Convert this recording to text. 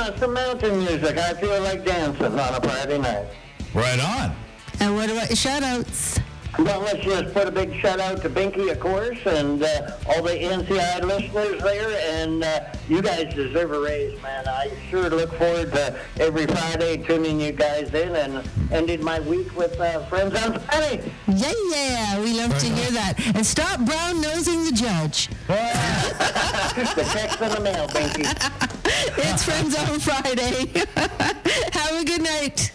some mountain music. I feel like dancing on a Friday night. Right on. And what about your shout-outs? Well, let's just put a big shout-out to Binky, of course, and all the NCI listeners there, and you guys deserve a raise, man. I sure look forward to every Friday tuning you guys in, and ended my week with Friends on Friday. Yeah, we love to hear that. And stop brown-nosing the judge. The text in the mail, Binky. It's Friends on Friday. Have a good night.